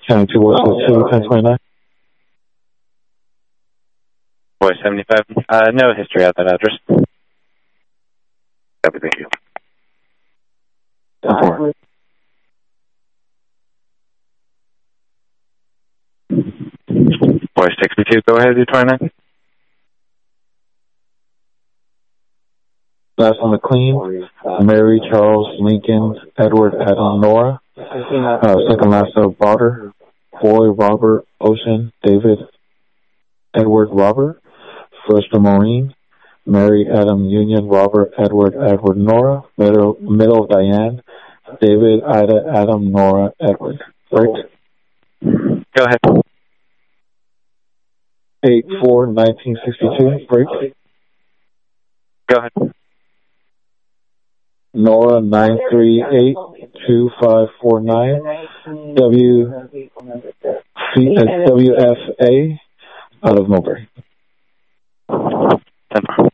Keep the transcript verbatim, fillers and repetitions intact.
seventy-two West two, ten twenty-nine. Boy, seventy-five. Uh, no history at that address. Copy, thank you. ten four. Boy, sixty-two, go ahead, twenty-nine. Last on the clean, Mary, Charles, Lincoln, Edward, Adam, Nora. Uh, second last of Barter, Boy, Robert, Ocean, David, Edward, Robert. First of Maureen, Mary, Adam, Union, Robert, Edward, Edward, Nora. Middle, middle Diane, David, Ida, Adam, Nora, Edward. Right? Go ahead. eight four nineteen sixty-two. Break. Go ahead. Nora nine three eight two five four nine. W C W F A out of Mulberry. ten.